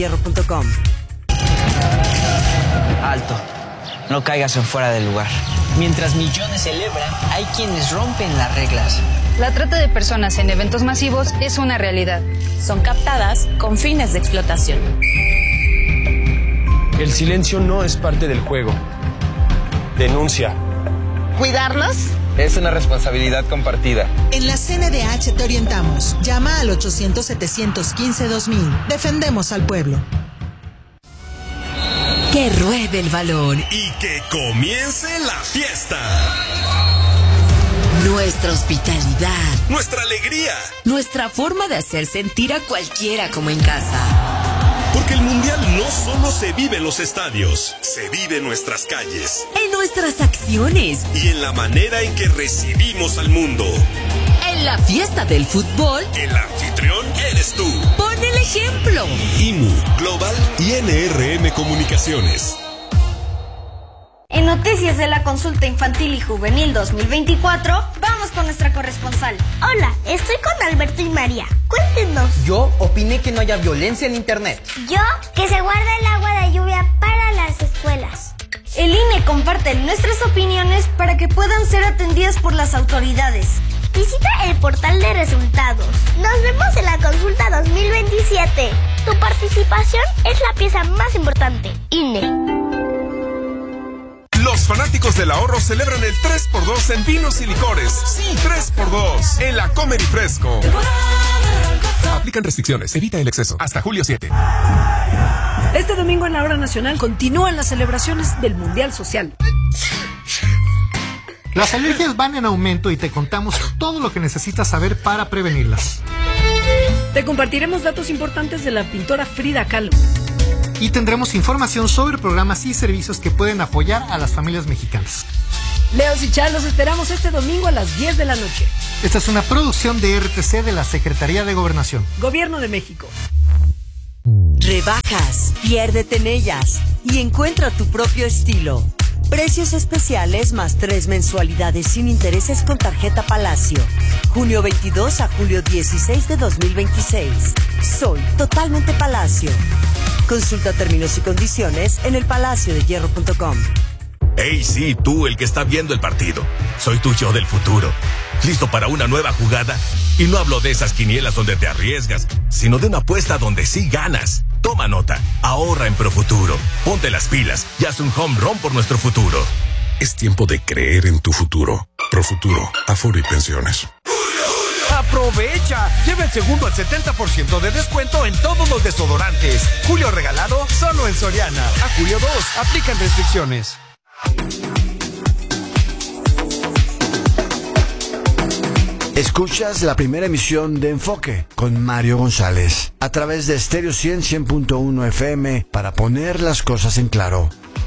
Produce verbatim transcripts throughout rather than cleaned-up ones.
hierro punto com. Alto, no caigas en fuera del lugar. Mientras millones celebran, hay quienes rompen las reglas. La trata de personas en eventos masivos es una realidad. Son captadas con fines de explotación. El silencio no es parte del juego. Denuncia. ¿Cuidarlos? Es una responsabilidad compartida. En la C N D H te orientamos. Llama al ochocientos, setecientos quince, dos mil. Defendemos al pueblo. Que ruede el balón y que comience la fiesta. Nuestra hospitalidad, nuestra alegría, nuestra forma de hacer sentir a cualquiera como en casa. Porque el Mundial no solo se vive en los estadios, se vive en nuestras calles, en nuestras acciones y en la manera en que recibimos al mundo. En la fiesta del fútbol, el anfitrión eres tú. Pon el ejemplo. I M U, Global y N R M Comunicaciones. En Noticias de la Consulta Infantil y Juvenil dos mil veinticuatro, vamos con nuestra corresponsal. Hola, estoy con Alberto y María. Cuéntenos. Yo opiné que no haya violencia en internet. Yo, que se guarda el agua de lluvia para las escuelas. El I N E comparte nuestras opiniones para que puedan ser atendidas por las autoridades. Visita el portal de resultados. Nos vemos en la consulta dos mil veintisiete. Tu participación es la pieza más importante. I N E. Los fanáticos del ahorro celebran el tres por dos en vinos y licores. Sí, tres por dos en la Comer y Fresco. Aplican restricciones. Evita el exceso. Hasta julio siete. Este domingo en la Hora Nacional continúan las celebraciones del Mundial Social. Las alergias van en aumento y te contamos todo lo que necesitas saber para prevenirlas. Te compartiremos datos importantes de la pintora Frida Kahlo. Y tendremos información sobre programas y servicios que pueden apoyar a las familias mexicanas. Leos y Char, los esperamos este domingo a las diez de la noche. Esta es una producción de R T C de la Secretaría de Gobernación. Gobierno de México. Rebajas, piérdete en ellas y encuentra tu propio estilo. Precios especiales más tres mensualidades sin intereses con tarjeta Palacio. Junio veintidós a julio dieciséis de dos mil veintiséis. Soy totalmente Palacio. Consulta términos y condiciones en el palacio de hierro punto com. Hey, sí, tú, el que está viendo el partido. Soy tu yo del futuro. ¿Listo para una nueva jugada? Y no hablo de esas quinielas donde te arriesgas, sino de una apuesta donde sí ganas. Toma nota, ahorra en Profuturo. Ponte las pilas y haz un home run por nuestro futuro. Es tiempo de creer en tu futuro. Profuturo, Afore y Pensiones. ¡Aprovecha! Lleva el segundo al setenta por ciento de descuento en todos los desodorantes. Julio regalado solo en Soriana. A julio dos, aplican restricciones. Escuchas la primera emisión de Enfoque con Mario González a través de Stereo cien, cien punto uno F M para poner las cosas en claro.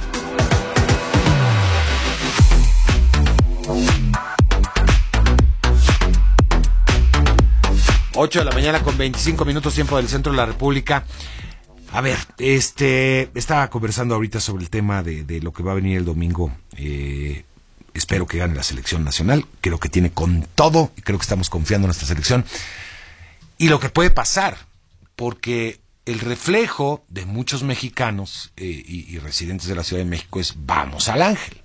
ocho de la mañana con veinticinco minutos tiempo del centro de la República. A ver, este, estaba conversando ahorita sobre el tema de, de lo que va a venir el domingo. Eh, espero que gane la selección nacional. Creo que tiene con todo y creo que estamos confiando en nuestra selección. Y lo que puede pasar, porque el reflejo de muchos mexicanos eh, y, y residentes de la Ciudad de México es vamos al Ángel.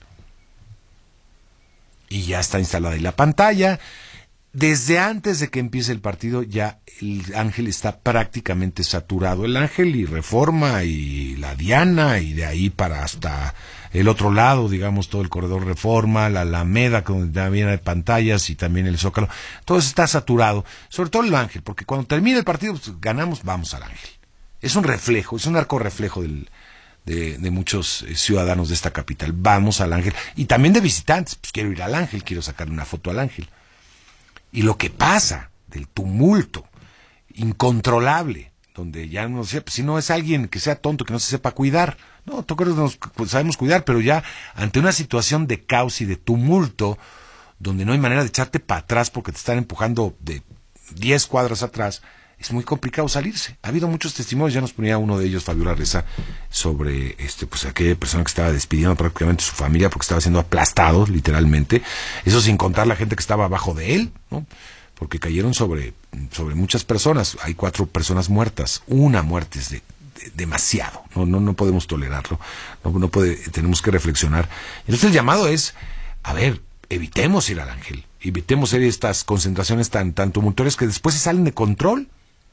Y ya está instalada ahí la pantalla. Desde antes de que empiece el partido ya el Ángel está prácticamente saturado. El Ángel y Reforma y la Diana y de ahí para hasta el otro lado, digamos, todo el corredor Reforma, la Alameda, donde también hay pantallas y también el Zócalo. Todo eso está saturado, sobre todo el Ángel, porque cuando termine el partido pues, ganamos, vamos al Ángel. Es un reflejo, es un arco reflejo del, de, de muchos eh, ciudadanos de esta capital. Vamos al Ángel. Y también de visitantes, pues quiero ir al Ángel, quiero sacarle una foto al Ángel. Y lo que pasa del tumulto incontrolable, donde ya no sé, pues, si no es alguien que sea tonto, que no se sepa cuidar, no, todos nos pues, sabemos cuidar, pero ya ante una situación de caos y de tumulto, donde no hay manera de echarte para atrás porque te están empujando de diez cuadras atrás, es muy complicado salirse. Ha habido muchos testimonios, ya nos ponía uno de ellos, Fabiola Reza, sobre este pues aquella persona que estaba despidiendo prácticamente su familia porque estaba siendo aplastado, literalmente. Eso sin contar la gente que estaba abajo de él, ¿no? Porque cayeron sobre, sobre muchas personas. Hay cuatro personas muertas, una muerte es de, demasiado, no, no, no podemos tolerarlo, no, no puede, tenemos que reflexionar. Entonces el llamado es, a ver, evitemos ir al Ángel, evitemos ir a estas concentraciones tan, tan tumultuarias que después se salen de control,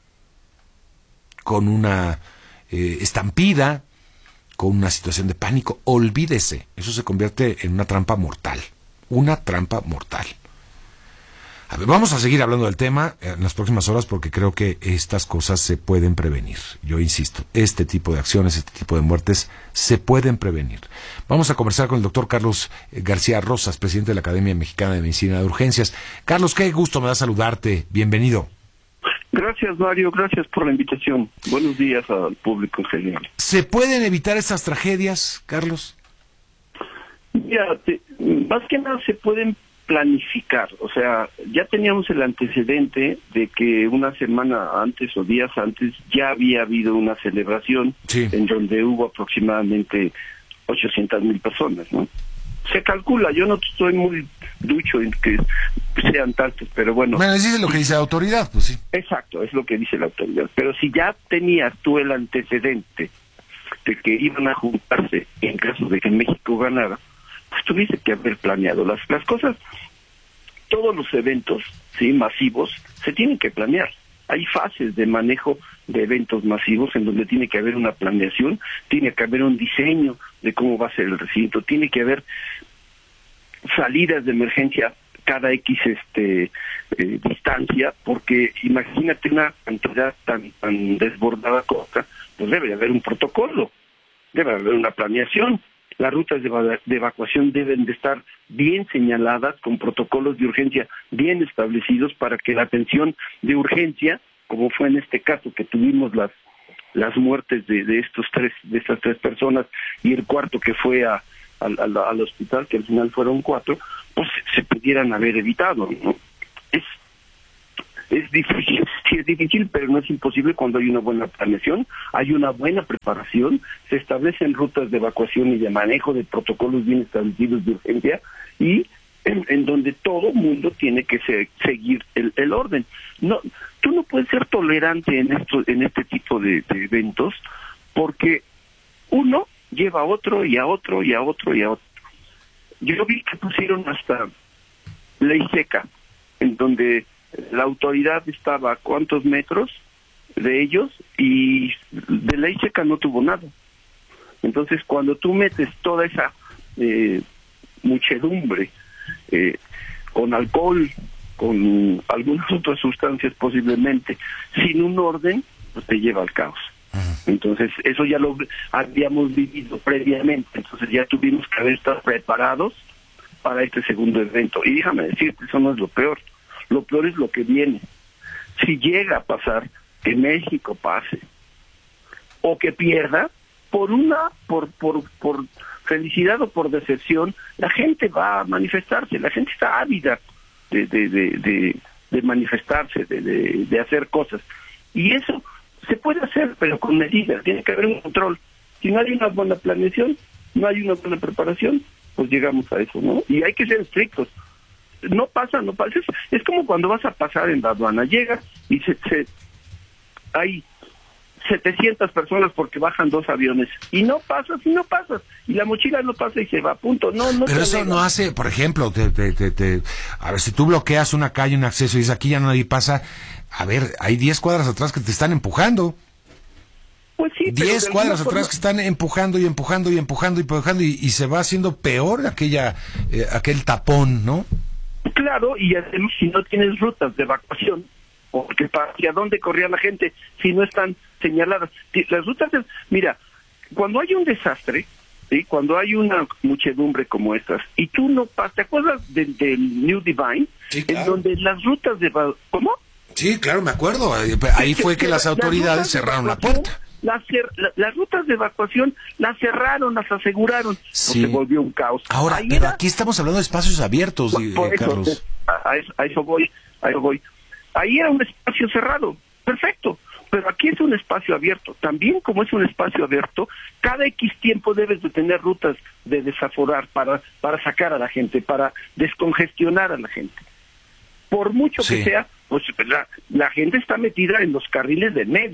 con una eh, estampida, con una situación de pánico. Olvídese, eso se convierte en una trampa mortal, una trampa mortal. A ver, vamos a seguir hablando del tema en las próximas horas porque creo que estas cosas se pueden prevenir. Yo insisto, este tipo de acciones, este tipo de muertes se pueden prevenir. Vamos a conversar con el doctor Carlos García Rosas, presidente de la Academia Mexicana de Medicina de Urgencias. Carlos, qué gusto me da saludarte. Bienvenido. Gracias, Mario. Gracias por la invitación. Buenos días al público en general. ¿Se pueden evitar estas tragedias, Carlos? Ya, te, más que nada se pueden planificar, o sea, ya teníamos el antecedente de que una semana antes o días antes ya había habido una celebración sí. en donde hubo aproximadamente ochocientas mil personas, ¿no? Se calcula, yo no estoy muy ducho en que sean tantos, pero bueno. Bueno, dice lo que dice la autoridad, pues sí. Exacto, es lo que dice la autoridad, pero si ya tenías tú el antecedente de que iban a juntarse en caso de que México ganara, pues tuviste que haber planeado las, las cosas. Todos los eventos, sí, masivos, se tienen que planear. Hay fases de manejo de eventos masivos en donde tiene que haber una planeación, tiene que haber un diseño de cómo va a ser el recinto, tiene que haber salidas de emergencia cada X este eh, distancia, porque imagínate una cantidad tan tan desbordada como esta, pues debe haber un protocolo, debe haber una planeación. Las rutas de, eva- de evacuación deben de estar bien señaladas, con protocolos de urgencia bien establecidos para que la atención de urgencia, como fue en este caso que tuvimos las las muertes de, de estos tres de estas tres personas y el cuarto que fue a, a, a, al hospital, que al final fueron cuatro, pues se pudieran haber evitado, ¿no? Es Es difícil, sí es difícil, pero no es imposible cuando hay una buena planeación, hay una buena preparación, se establecen rutas de evacuación y de manejo de protocolos bien establecidos de urgencia y en, en donde todo mundo tiene que se, seguir el, el orden. No, tú no puedes ser tolerante en esto, en este tipo de, de eventos, porque uno lleva a otro y a otro y a otro y a otro. Yo vi que pusieron hasta ley seca, en donde la autoridad estaba a cuántos metros de ellos y de ley seca no tuvo nada. Entonces, cuando tú metes toda esa eh, muchedumbre eh, con alcohol, con algunas otras sustancias posiblemente, sin un orden, pues te lleva al caos. Entonces, eso ya lo habíamos vivido previamente, entonces ya tuvimos que haber estado preparados para este segundo evento. Y déjame decirte, eso no es lo peor. Lo peor es lo que viene. Si llega a pasar que México pase o que pierda, por una, por, por, por felicidad o por decepción, la gente va a manifestarse, la gente está ávida de, de, de, de, de manifestarse, de, de, de hacer cosas. Y eso se puede hacer, pero con medidas, tiene que haber un control. Si no hay una buena planeación, no hay una buena preparación, pues llegamos a eso, ¿no? Y hay que ser estrictos. No pasa, no pasa. Es, es como cuando vas a pasar en la aduana. Llegas y se, se hay setecientas personas porque bajan dos aviones. Y no pasas, y no pasas. Y la mochila no pasa y se va, punto. No, no. Pero eso no hace, por ejemplo, te, te, te, te, a ver, si tú bloqueas una calle, un acceso y dices aquí ya nadie pasa, a ver, hay diez cuadras atrás que te están empujando. Pues sí, diez cuadras atrás forma... que están empujando y empujando y empujando y empujando y, y se va haciendo peor aquella eh, aquel tapón, ¿no? Claro, y además si no tienes rutas de evacuación, porque hacia dónde corría la gente si no están señaladas. Las rutas, de, mira, cuando hay un desastre, ¿sí? Cuando hay una muchedumbre como estas, y tú no pasas, ¿te acuerdas del de New Divine? Sí, claro. En donde las rutas de... ¿Cómo? Sí, claro, me acuerdo. Ahí fue que, que las autoridades las cerraron la puerta. Las, la, las rutas de evacuación las cerraron, las aseguraron, sí. Se volvió un caos. Ahora, Ahí pero era... aquí estamos hablando de espacios abiertos, por, por eh, eso, Carlos. A, a, eso, a eso voy, a eso voy. Ahí era un espacio cerrado, perfecto, pero aquí es un espacio abierto. También como es un espacio abierto, cada X tiempo debes de tener rutas de desaforar para, para sacar a la gente, para descongestionar a la gente. Por mucho sí. que sea, pues la, la gente está metida en los carriles de medio,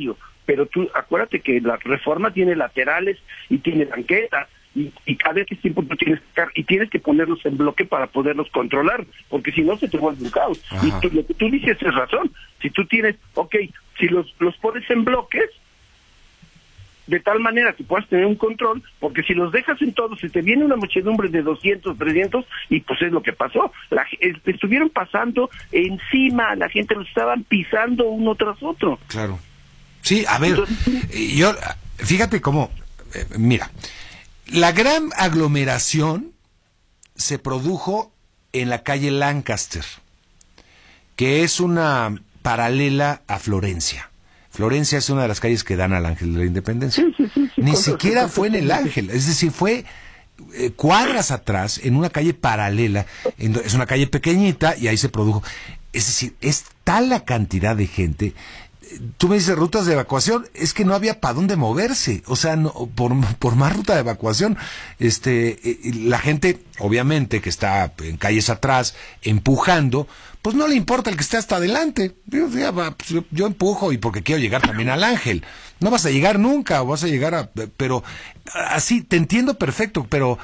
pero tú acuérdate que la Reforma tiene laterales y tiene banqueta, y, y cada vez tiempo tú tienes que y tienes que ponerlos en bloque para poderlos controlar, porque si no se te vuelve un caos. Ajá. Y tú, lo que tú dices es razón. Si tú tienes, ok, si los, los pones en bloques, de tal manera que puedas tener un control, porque si los dejas en todos, se te viene una muchedumbre de doscientos, trescientos, y pues es lo que pasó. La, estuvieron pasando encima, la gente los estaban pisando uno tras otro. Claro. Sí, a ver, Entonces, yo, fíjate cómo, eh, mira, la gran aglomeración se produjo en la calle Lancaster, que es una paralela a Florencia. Florencia es una de las calles que dan al Ángel de la Independencia. Sí, sí, sí, sí, Ni siquiera fue en el Ángel, es decir, fue eh, cuadras atrás, en una calle paralela, en, es una calle pequeñita y ahí se produjo. Es decir, es tal la cantidad de gente. Tú me dices rutas de evacuación, es que no había para dónde moverse, o sea, no, por, por más ruta de evacuación, este, la gente, obviamente, que está en calles atrás, empujando, pues no le importa el que esté hasta adelante. Yo, yo, yo empujo y porque quiero llegar también al Ángel. No vas a llegar nunca, o vas a llegar a, pero así, te entiendo perfecto, pero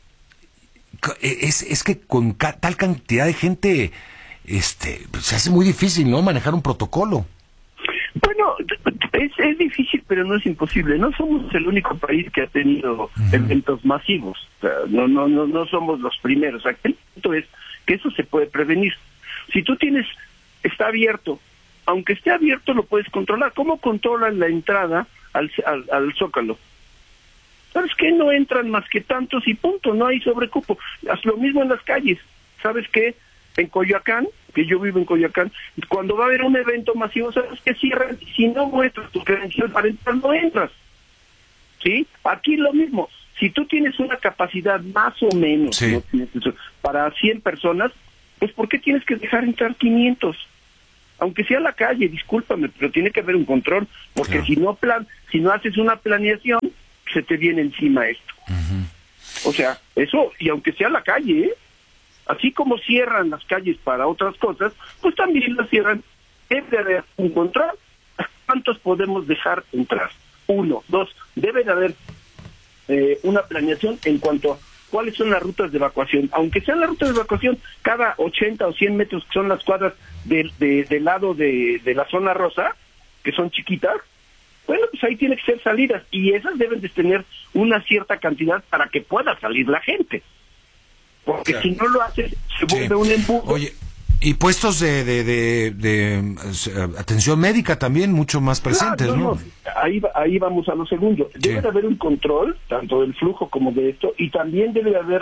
es, es que con ca, tal cantidad de gente, este, se hace muy difícil, ¿no?, manejar un protocolo. Bueno, es, es difícil, pero no es imposible. No somos el único país que ha tenido uh-huh. eventos masivos. O sea, no, no, no, no somos los primeros. El punto es que eso se puede prevenir. Si tú tienes, está abierto, aunque esté abierto lo puedes controlar. ¿Cómo controlan la entrada al, al, al Zócalo? ¿Sabes qué? No entran más que tantos y punto, no hay sobrecupo. Haz lo mismo en las calles. ¿Sabes qué? En Coyoacán, que yo vivo en Coyoacán, cuando va a haber un evento masivo, ¿sabes qué? Cierran, si no muestras tu credencial para entrar, no entras. ¿Sí? Aquí lo mismo. Si tú tienes una capacidad más o menos, sí, ¿no?, para cien personas, pues ¿por qué tienes que dejar entrar quinientos? Aunque sea la calle, discúlpame, pero tiene que haber un control, porque claro, si no plan, si no haces una planeación, se te viene encima esto. Uh-huh. O sea, eso, y aunque sea la calle, ¿eh? Así como cierran las calles para otras cosas, pues también las cierran. Debe de haber un control. ¿Cuántos podemos dejar entrar? Uno. Dos, debe de haber eh, una planeación en cuanto a cuáles son las rutas de evacuación. Aunque sean las rutas de evacuación, cada ochenta o cien metros, que son las cuadras de, de, del lado de, de la zona rosa, que son chiquitas, bueno, pues ahí tiene que ser salidas. Y esas deben de tener una cierta cantidad para que pueda salir la gente. Porque claro, si no lo haces, se vuelve sí, un embudo. Oye, y puestos de, de, de, de, de atención médica también mucho más presentes, claro, no, ¿no? no. Ahí, ahí vamos a lo segundo. Debe sí. de haber un control, tanto del flujo como de esto, y también debe de haber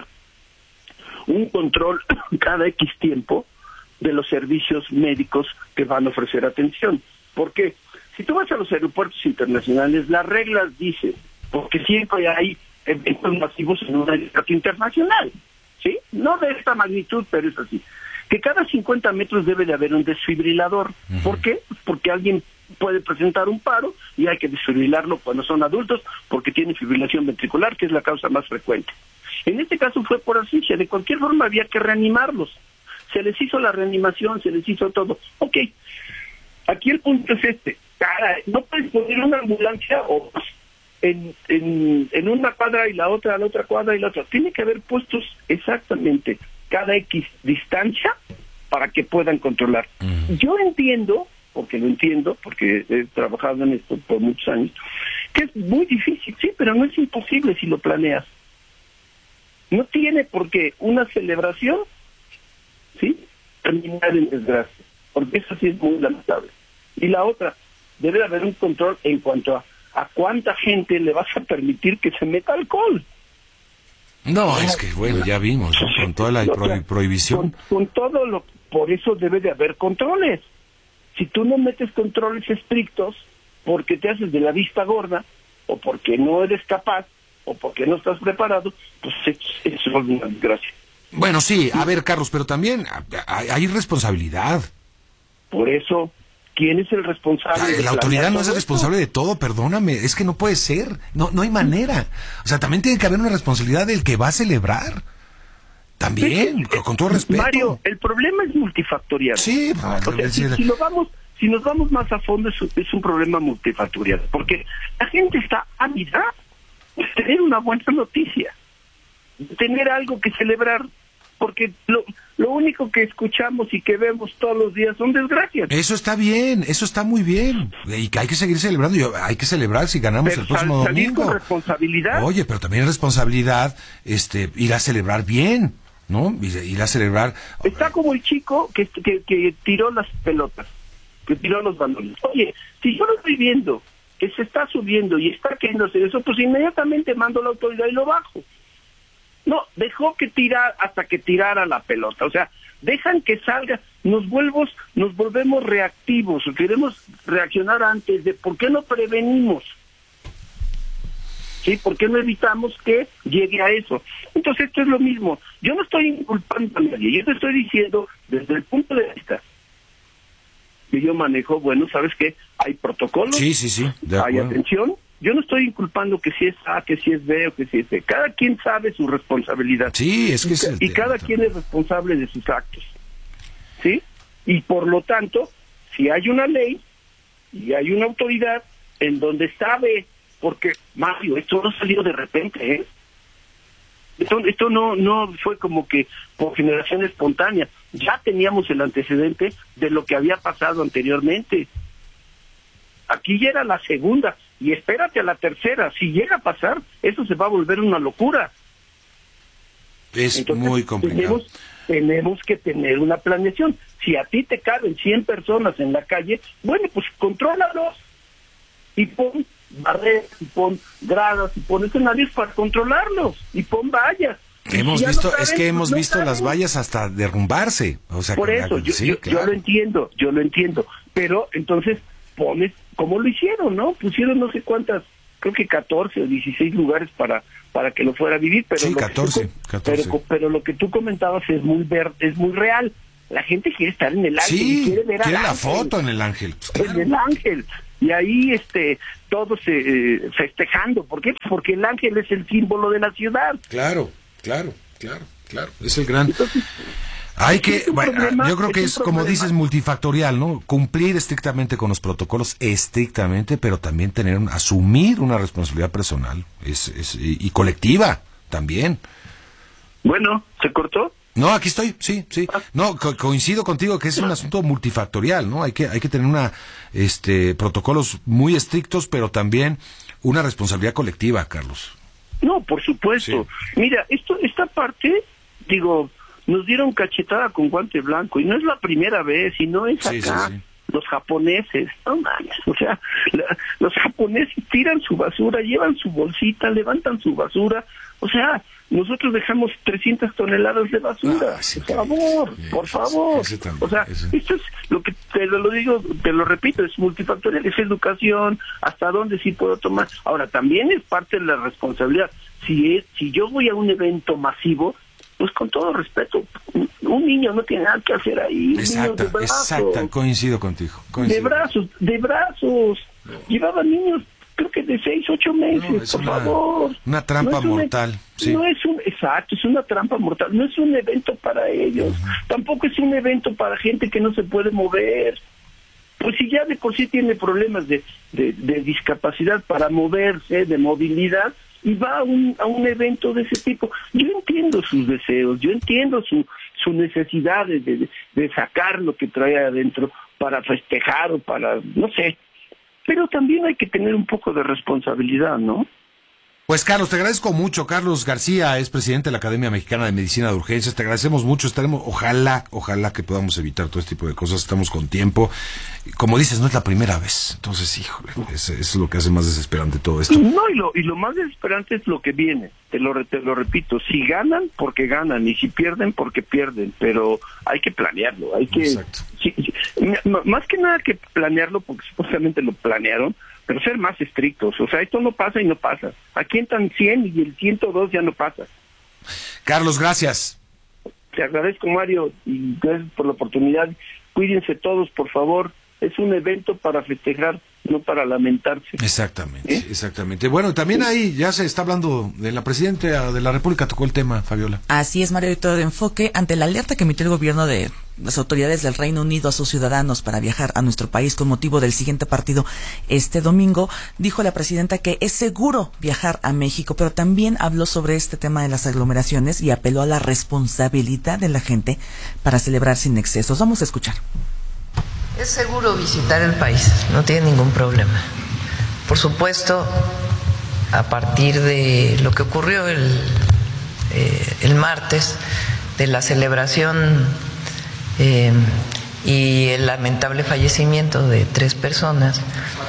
un control cada X tiempo de los servicios médicos que van a ofrecer atención. Porque si tú vas a los aeropuertos internacionales, las reglas dicen, porque siempre hay eventos masivos en un aeropuerto internacional, ¿sí? No de esta magnitud, pero es así. Que cada cincuenta metros debe de haber un desfibrilador. Uh-huh. ¿Por qué? Porque alguien puede presentar un paro y hay que desfibrilarlo cuando son adultos porque tienen fibrilación ventricular, que es la causa más frecuente. En este caso fue por asfixia. De cualquier forma había que reanimarlos. Se les hizo la reanimación, se les hizo todo. Ok. Aquí el punto es este. Cara, no puedes poner una ambulancia o En, en, en una cuadra y la otra, la otra cuadra y la otra. Tiene que haber puestos exactamente cada X distancia para que puedan controlar. Uh-huh. Yo entiendo, porque lo entiendo, porque he trabajado en esto por muchos años, que es muy difícil, sí, pero no es imposible si lo planeas. No tiene por qué una celebración, ¿sí?, terminar en desgracia, porque eso sí es muy lamentable. Y la otra, debe haber un control en cuanto a ¿a cuánta gente le vas a permitir que se meta alcohol? No, es que, bueno, ya vimos, ¿no?, con toda la pro- prohibición. Con, con todo lo... Por eso debe de haber controles. Si tú no metes controles estrictos, porque te haces de la vista gorda, o porque no eres capaz, o porque no estás preparado, pues eso es una desgracia. Bueno, sí, a ver, Carlos, pero también hay, hay responsabilidad. Por eso... ¿Quién es el responsable? La, la autoridad no es el responsable de todo, perdóname, es que no puede ser, no no hay manera. O sea, también tiene que haber una responsabilidad del que va a celebrar. También, sí, con todo respeto. Mario, el problema es multifactorial. Sí, o sea, si, si lo vamos, si nos vamos más a fondo, es un, es un problema multifactorial, porque la gente está ávida de tener una buena noticia, de tener algo que celebrar, porque lo, lo único que escuchamos y que vemos todos los días son desgracias. Eso está bien, eso está muy bien, y que hay que seguir celebrando, y hay que celebrar si ganamos pero el próximo sal, salir domingo. Con responsabilidad. Oye, pero también es responsabilidad este, ir a celebrar bien, ¿no? Ir, ir a celebrar... Está como el chico que, que, que tiró las pelotas, que tiró los balones. Oye, si yo lo estoy viendo, que se está subiendo y está queriendo hacer eso, pues inmediatamente mando a la autoridad y lo bajo. No, dejó que tirar hasta que tirara la pelota. O sea, dejan que salga, nos vuelvos, nos volvemos reactivos, queremos reaccionar antes de por qué no prevenimos. ¿Sí? ¿Por qué no evitamos que llegue a eso? Entonces esto es lo mismo. Yo no estoy inculpando a nadie, yo te estoy diciendo desde el punto de vista que yo manejo, bueno, ¿sabes qué? Hay protocolos, sí, sí, sí, hay atención. Yo no estoy inculpando que si es A, que si es B o que si es C. Cada quien sabe su responsabilidad. Sí, es que es y, y cada quien es responsable de sus actos. ¿Sí? Y por lo tanto, si hay una ley y hay una autoridad en donde sabe, porque Mario, esto no salió de repente, ¿eh? Esto, esto no, no fue como que por generación espontánea. Ya teníamos el antecedente de lo que había pasado anteriormente. Aquí ya era la segunda, y espérate a la tercera. Si llega a pasar, eso se va a volver una locura. Es Entonces, muy complicado. Tenemos, tenemos que tener una planeación. Si a ti te caben cien personas en la calle, bueno, pues contrólalos. Y pon barreras, y pon gradas, y pon escenarios para controlarlos. Y pon vallas. Hemos si visto, no saben, es que hemos no visto saben. las vallas hasta derrumbarse. O sea, por eso, la, yo, sí, yo, claro. yo lo entiendo, yo lo entiendo. Pero entonces pones, como lo hicieron, ¿no? Pusieron no sé cuántas, creo que catorce o dieciséis lugares para para que lo fuera a vivir, pero sí, lo catorce, que tú, catorce. Pero, pero lo que tú comentabas es muy ver, es muy real. La gente quiere estar en el ángel, sí, y quiere ver quiere al la ángel, foto en el ángel, pues, claro. en el ángel. Y ahí este todos eh, festejando, ¿por qué? Porque el ángel es el símbolo de la ciudad. Claro, claro, claro, claro, es el gran. Entonces, Hay que, bueno, problema, yo creo que es, es, como dices, multifactorial, ¿no? Cumplir estrictamente con los protocolos, estrictamente, pero también tener, asumir una responsabilidad personal es, es, y, y colectiva también. Bueno, ¿se cortó? No, aquí estoy, sí, sí. No, co coincido contigo que es un asunto multifactorial, ¿no? Hay que, hay que tener una, este, protocolos muy estrictos, pero también una responsabilidad colectiva, Carlos. No, por supuesto. Sí. Mira, esto, esta parte, digo, nos dieron cachetada con guante blanco, y no es la primera vez, y no es sí, acá. Sí, sí. Los japoneses, no mames, o sea, la, los japoneses tiran su basura, llevan su bolsita, levantan su basura, o sea, nosotros dejamos trescientas toneladas de basura, ah, sí, por favor, sí, por favor, ese, ese también, o sea, ese. esto es lo que te lo digo, te lo repito, es multifactorial, es educación, hasta dónde sí puedo tomar. Ahora, también es parte de la responsabilidad, si es, si yo voy a un evento masivo, pues con todo respeto, un niño no tiene nada que hacer ahí. Exacto, de brazos, exacto, coincido contigo. Coincido. De brazos, de brazos. No. Llevaban niños, creo que de seis, ocho meses, no, por una, favor. Una trampa no mortal. Un, sí. No es un, exacto, es una trampa mortal. No es un evento para ellos. Uh-huh. Tampoco es un evento para gente que no se puede mover. Pues si ya de por sí tiene problemas de, de, de discapacidad para moverse, de movilidad, y va a un, a un evento de ese tipo. Yo entiendo sus deseos, yo entiendo su, su necesidad de, de, de sacar lo que trae adentro para festejar o para, no sé, pero también hay que tener un poco de responsabilidad, ¿no? Pues Carlos, te agradezco mucho. Carlos García es presidente de la Academia Mexicana de Medicina de Urgencias. Te agradecemos mucho. Estaremos, ojalá, ojalá que podamos evitar todo este tipo de cosas. Estamos con tiempo. Como dices, no es la primera vez. Entonces, híjole, eso es lo que hace más desesperante todo esto. No, y lo, y lo más desesperante es lo que viene. Te lo, te lo repito. Si ganan, porque ganan. Y si pierden, porque pierden. Pero hay que planearlo. Hay que, Exacto. Sí, sí, más que nada que planearlo, porque supuestamente lo planearon, pero ser más estrictos. O sea, esto no pasa y no pasa. Aquí entran cien y el ciento dos ya no pasa. Carlos, gracias. Te agradezco, Mario, y gracias por la oportunidad. Cuídense todos, por favor. es un evento para festejar, no para lamentarse. Exactamente, ¿Eh? exactamente. Bueno, también ahí ya se está hablando de la presidenta de la República, tocó el tema, Fabiola. Así es, Mario, todo de enfoque. Ante la alerta que emitió el gobierno de las autoridades del Reino Unido a sus ciudadanos para viajar a nuestro país con motivo del siguiente partido este domingo, dijo la presidenta que es seguro viajar a México, pero también habló sobre este tema de las aglomeraciones y apeló a la responsabilidad de la gente para celebrar sin excesos. Vamos a escuchar. Es seguro visitar el país, no tiene ningún problema. Por supuesto, a partir de lo que ocurrió el, eh, el martes, de la celebración eh, y el lamentable fallecimiento de tres personas,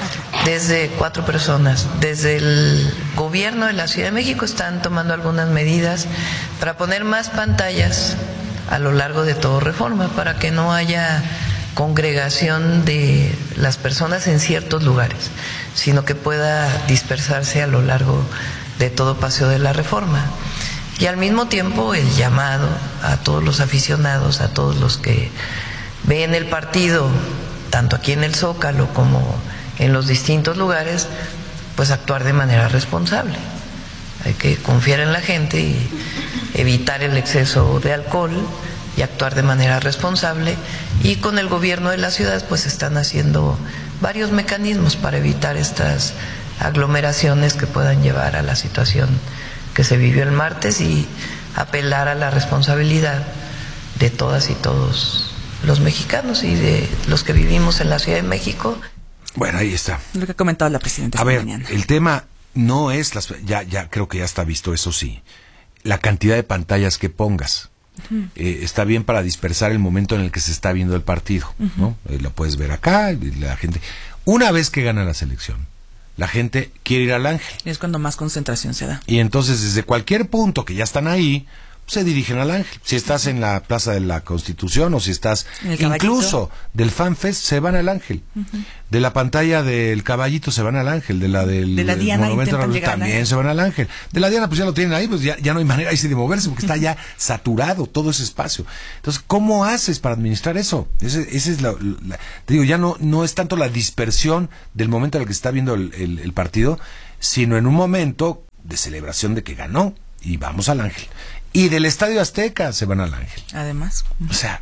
desde cuatro personas, desde el gobierno de la Ciudad de México están tomando algunas medidas para poner más pantallas a lo largo de todo Reforma, para que no haya congregación de las personas en ciertos lugares, sino que pueda dispersarse a lo largo de todo Paseo de la Reforma. Y al mismo tiempo el llamado a todos los aficionados, a todos los que ven el partido, tanto aquí en el Zócalo como en los distintos lugares, pues actuar de manera responsable. Hay que confiar en la gente y evitar el exceso de alcohol y actuar de manera responsable, y con el gobierno de la ciudad pues están haciendo varios mecanismos para evitar estas aglomeraciones que puedan llevar a la situación que se vivió el martes y apelar a la responsabilidad de todas y todos los mexicanos y de los que vivimos en la Ciudad de México. Bueno, ahí está. Lo que ha comentado la presidenta. A ver, mañana. El tema no es las, ya, ya creo que ya está visto, eso sí, la cantidad de pantallas que pongas. Uh-huh. Eh, está bien para dispersar el momento en el que se está viendo el partido, uh-huh. ¿no? Eh, lo puedes ver acá, la gente. Una vez que gana la selección, la gente quiere ir al Ángel. Y es cuando más concentración se da. Y entonces desde cualquier punto que ya están ahí, se dirigen al Ángel. Si estás en la Plaza de la Constitución o si estás incluso del FanFest, se van al Ángel. Uh-huh. De la pantalla del Caballito se van al Ángel, de la del de la Diana Monumento también se van al Ángel. De la Diana pues ya lo tienen ahí, pues ya, ya no hay manera ahí de moverse porque está ya saturado todo ese espacio. Entonces, ¿cómo haces para administrar eso? Ese, ese es la, la, te digo, ya no, no es tanto la dispersión del momento en el que se está viendo el, el, el partido, sino en un momento de celebración de que ganó y vamos al Ángel. Y del Estadio Azteca se van al Ángel. Además. O sea,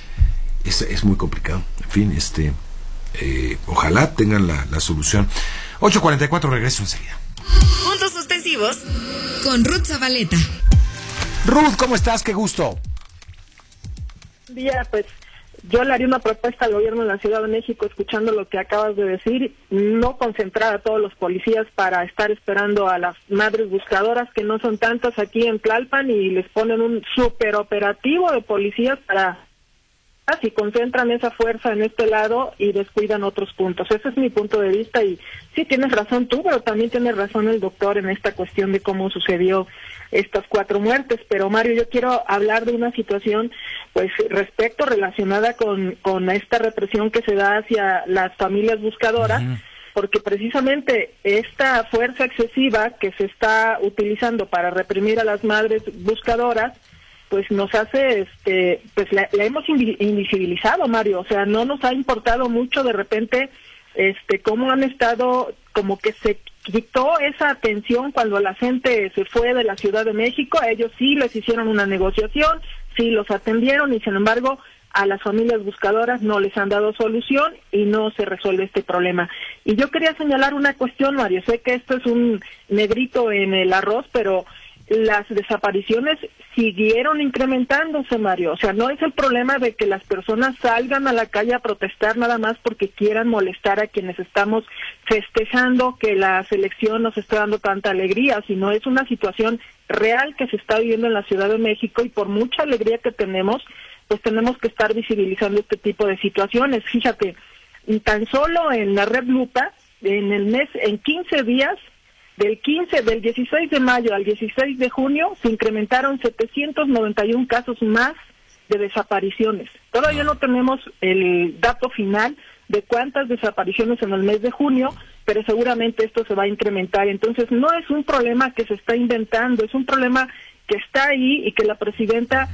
es, es muy complicado. En fin, este, eh, ojalá tengan la, la solución. ocho cuarenta y cuatro, regreso enseguida. Puntos suspensivos con Ruth Zabaleta. Ruth, ¿cómo estás? Qué gusto. Buen día, pues yo le haría una propuesta al gobierno de la Ciudad de México, escuchando lo que acabas de decir, no concentrar a todos los policías para estar esperando a las madres buscadoras, que no son tantas aquí en Tlalpan, y les ponen un superoperativo de policías para... si concentran esa fuerza en este lado y descuidan otros puntos. Ese es mi punto de vista, y sí tienes razón tú, pero también tiene razón el doctor en esta cuestión de cómo sucedió estas cuatro muertes. Pero Mario, yo quiero hablar de una situación pues respecto relacionada con, con esta represión que se da hacia las familias buscadoras, uh-huh. porque precisamente esta fuerza excesiva que se está utilizando para reprimir a las madres buscadoras pues nos hace, este, pues la, la hemos invisibilizado, Mario, o sea, no nos ha importado mucho de repente, este, cómo han estado, como que se quitó esa atención cuando la gente se fue de la Ciudad de México. Ellos sí les hicieron una negociación, sí los atendieron, y sin embargo a las familias buscadoras no les han dado solución y no se resuelve este problema. Y yo quería señalar una cuestión, Mario, sé que esto es un negrito en el arroz, pero las desapariciones siguieron incrementándose, Mario. O sea, no es el problema de que las personas salgan a la calle a protestar nada más porque quieran molestar a quienes estamos festejando que la selección nos está dando tanta alegría, sino es una situación real que se está viviendo en la Ciudad de México, y por mucha alegría que tenemos, pues tenemos que estar visibilizando este tipo de situaciones. Fíjate, tan solo en la Red Lupa, en el mes, en quince días, del quince, del dieciséis de mayo al dieciséis de junio, se incrementaron setecientos noventa y uno casos más de desapariciones. Todavía no tenemos el dato final de cuántas desapariciones en el mes de junio, pero seguramente esto se va a incrementar. Entonces, no es un problema que se está inventando, es un problema que está ahí y que la presidenta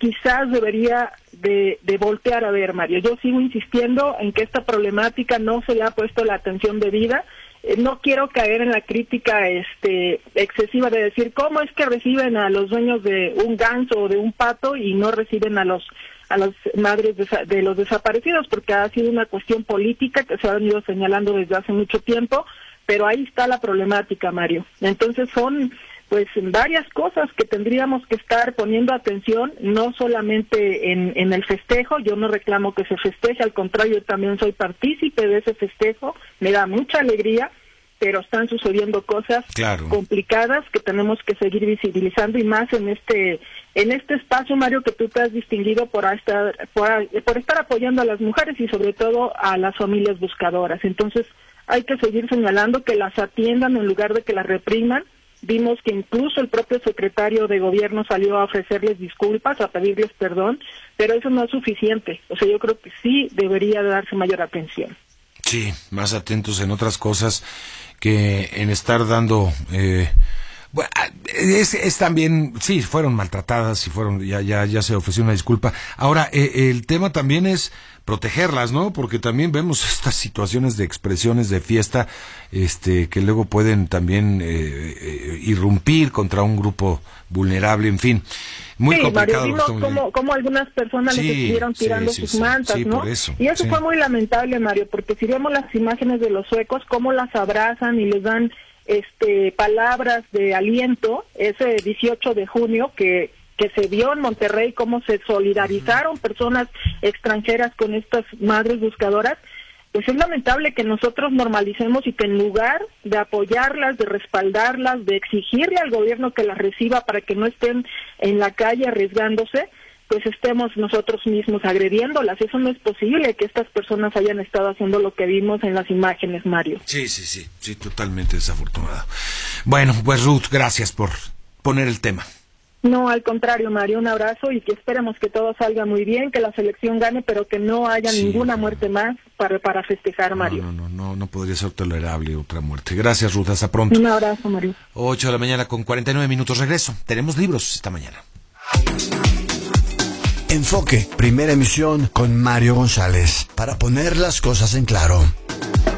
quizás debería de, de voltear a ver, Mario. Yo sigo insistiendo en que esta problemática no se le ha puesto la atención debida. Eh, no quiero caer en la crítica este excesiva de decir cómo es que reciben a los dueños de un ganso o de un pato y no reciben a los a las madres de, de los desaparecidos, porque ha sido una cuestión política que se ha venido señalando desde hace mucho tiempo, pero ahí está la problemática, Mario. Entonces son pues varias cosas que tendríamos que estar poniendo atención, no solamente en, en el festejo. Yo no reclamo que se festeje, al contrario, yo también soy partícipe de ese festejo, me da mucha alegría, pero están sucediendo cosas claro. complicadas que tenemos que seguir visibilizando, y más en este en este espacio, Mario, que tú te has distinguido por estar por, por estar apoyando a las mujeres y sobre todo a las familias buscadoras. Entonces hay que seguir señalando que las atiendan en lugar de que las repriman. Vimos que incluso el propio secretario de gobierno salió a ofrecerles disculpas, a pedirles perdón, pero eso no es suficiente. O sea, yo creo que sí debería darse mayor atención. Sí, más atentos en otras cosas que en estar dando... Eh, bueno, es, es también, sí, fueron maltratadas y fueron, ya, ya, ya se ofreció una disculpa. Ahora, eh, el tema también es protegerlas, ¿no? Porque también vemos estas situaciones de expresiones de fiesta, este, que luego pueden también eh, eh, irrumpir contra un grupo vulnerable, en fin. Muy sí, complicado. Mario, vimos como, como algunas personas sí, les estuvieron tirando sí, sí, sus sí, mantas, sí, ¿no? Por eso, y eso sí. fue muy lamentable, Mario, porque si vemos las imágenes de los suecos, cómo las abrazan y les dan este palabras de aliento, ese dieciocho de junio que que se vio en Monterrey, cómo se solidarizaron personas extranjeras con estas madres buscadoras. Pues es lamentable que nosotros normalicemos y que en lugar de apoyarlas, de respaldarlas, de exigirle al gobierno que las reciba para que no estén en la calle arriesgándose, pues estemos nosotros mismos agrediéndolas. Eso no es posible, que estas personas hayan estado haciendo lo que vimos en las imágenes, Mario. Sí, sí, sí, sí, totalmente desafortunado. Bueno, pues Ruth, gracias por poner el tema. No, al contrario, Mario, un abrazo y que esperemos que todo salga muy bien, que la selección gane, pero que no haya sí, ninguna muerte más para, para festejar, Mario. No, no, no, no, no podría ser tolerable otra muerte. Gracias, Ruth, hasta pronto. Un abrazo, Mario. ocho de la mañana con cuarenta y nueve minutos, regreso. Tenemos libros esta mañana. Enfoque, primera emisión con Mario González, para poner las cosas en claro.